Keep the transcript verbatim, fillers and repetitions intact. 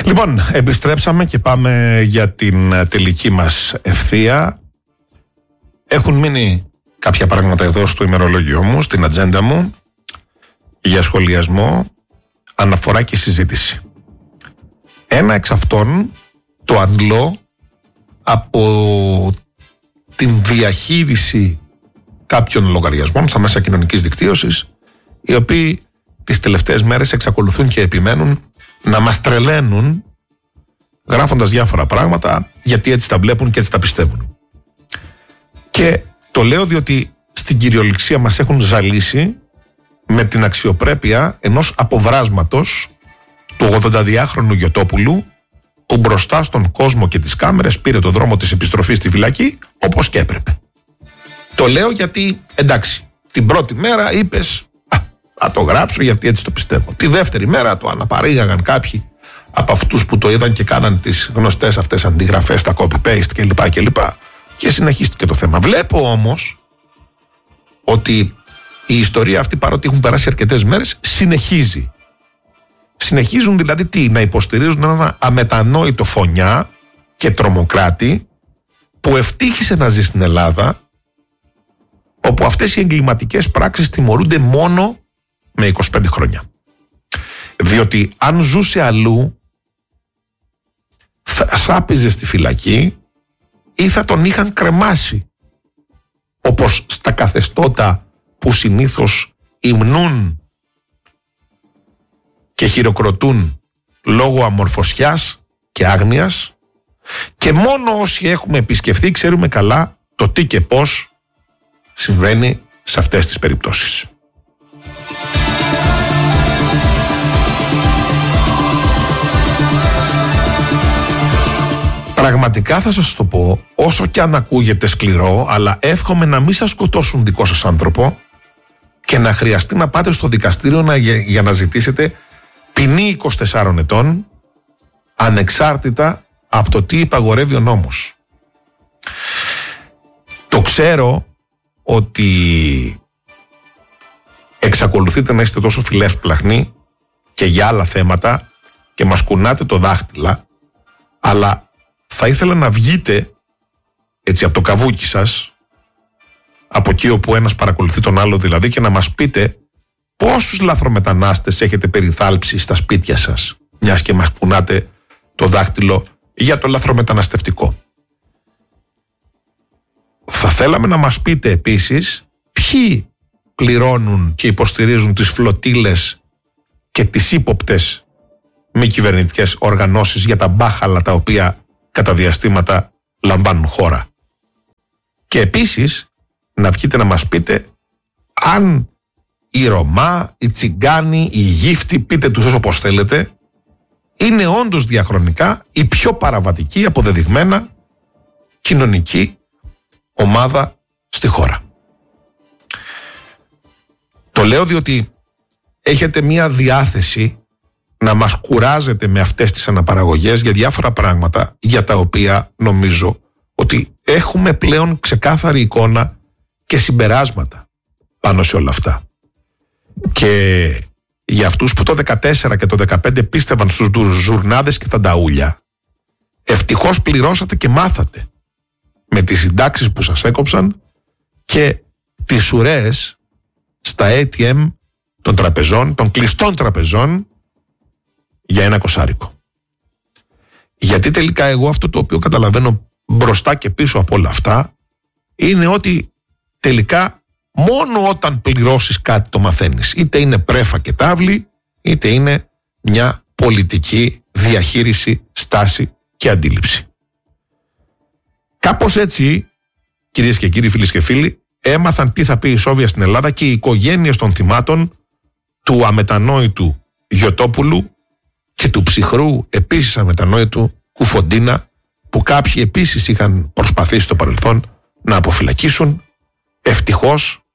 Λοιπόν, επιστρέψαμε και πάμε για την τελική μας ευθεία. Έχουν μείνει κάποια πράγματα εδώ στο ημερολόγιο μου, στην ατζέντα μου, για σχολιασμό, αναφορά και συζήτηση. Ένα εξ αυτών το αντλώ από την διαχείριση κάποιων λογαριασμών στα μέσα κοινωνικής δικτύωσης, οι οποίοι τις τελευταίες μέρες εξακολουθούν και επιμένουν να μας τρελαίνουν γράφοντας διάφορα πράγματα, γιατί έτσι τα βλέπουν και έτσι τα πιστεύουν. Και το λέω διότι στην κυριολεξία μας έχουν ζαλίσει με την αξιοπρέπεια ενός αποβράσματος του ογδονταδυάχρονου Γιωτόπουλου, που μπροστά στον κόσμο και τις κάμερες πήρε το δρόμο της επιστροφής στη φυλακή όπως και έπρεπε. Το λέω γιατί, εντάξει, την πρώτη μέρα είπες α, θα το γράψω γιατί έτσι το πιστεύω. Τη δεύτερη μέρα το αναπαρήγαγαν κάποιοι από αυτούς που το είδαν και κάναν τις γνωστές αυτές αντιγραφές, τα copy-paste κλπ. κλπ. Και συνεχίστηκε το θέμα. Βλέπω όμως ότι η ιστορία αυτή, παρότι έχουν περάσει αρκετές μέρες, συνεχίζει. Συνεχίζουν δηλαδή τι, να υποστηρίζουν ένα αμετανόητο φωνιά και τρομοκράτη που ευτύχησε να ζει στην Ελλάδα, όπου αυτές οι εγκληματικές πράξεις τιμωρούνται μόνο με είκοσι πέντε χρόνια. Διότι αν ζούσε αλλού, θα σάπιζε στη φυλακή ή θα τον είχαν κρεμάσει, όπως στα καθεστώτα που συνήθως υμνούν και χειροκροτούν λόγω αμορφωσιάς και άγνοιας, και μόνο όσοι έχουμε επισκεφθεί ξέρουμε καλά το τι και πώς συμβαίνει σε αυτές τις περιπτώσεις. Πραγματικά θα σας το πω, όσο και αν ακούγεται σκληρό, αλλά εύχομαι να μην σας σκοτώσουν δικό σας άνθρωπο και να χρειαστεί να πάτε στο δικαστήριο να, για, για να ζητήσετε ποινή είκοσι τεσσάρων ετών, ανεξάρτητα από το τι υπαγορεύει ο νόμος. Το ξέρω ότι εξακολουθείτε να είστε τόσο φιλεύσπλαχνοι και για άλλα θέματα και μας κουνάτε το δάχτυλα, αλλά θα ήθελα να βγείτε έτσι από το καβούκι σας, από εκεί όπου ένας παρακολουθεί τον άλλο δηλαδή, και να μας πείτε πόσους λαθρομετανάστες έχετε περιθάλψει στα σπίτια σας, μιας και μας κουνάτε το δάχτυλο για το λαθρομεταναστευτικό. Θα θέλαμε να μας πείτε επίσης ποιοι πληρώνουν και υποστηρίζουν τις φλωτίλες και τις ύποπτες μη κυβερνητικές οργανώσεις για τα μπάχαλα τα οποία κατά διαστήματα λαμβάνουν χώρα. Και επίσης να βγείτε να μας πείτε αν οι Ρωμά, οι Τσιγκάνοι, οι Γύφτοι, πείτε τους όσο όπως θέλετε, είναι όντως διαχρονικά η πιο παραβατική αποδεδειγμένα κοινωνική ομάδα στη χώρα. Το λέω διότι έχετε μία διάθεση να μας κουράζετε με αυτές τις αναπαραγωγές για διάφορα πράγματα για τα οποία νομίζω ότι έχουμε πλέον ξεκάθαρη εικόνα και συμπεράσματα πάνω σε όλα αυτά. Και για αυτούς που το δεκατέσσερα και το δεκαπέντε πίστευαν στους ζουρνάδες και τα νταούλια, ευτυχώς πληρώσατε και μάθατε με τις συντάξεις που σας έκοψαν και τις ουρές στα έι τι εμ των τραπεζών, των κλειστών τραπεζών, για ένα κοσάρικο. Γιατί τελικά εγώ αυτό το οποίο καταλαβαίνω μπροστά και πίσω από όλα αυτά είναι ότι τελικά μόνο όταν πληρώσεις κάτι το μαθαίνεις. Είτε είναι πρέφα και τάβλη, είτε είναι μια πολιτική διαχείριση, στάση και αντίληψη. Κάπως έτσι, κυρίες και κύριοι, φίλες και φίλοι, έμαθαν τι θα πει η Σόβια στην Ελλάδα και οι οικογένειες των θυμάτων του αμετανόητου Γιωτόπουλου και του ψυχρού επίσης αμετανόητου Κουφοντίνα, που κάποιοι επίσης είχαν προσπαθήσει στο παρελθόν να αποφυλακίσουν. Ευτυχώς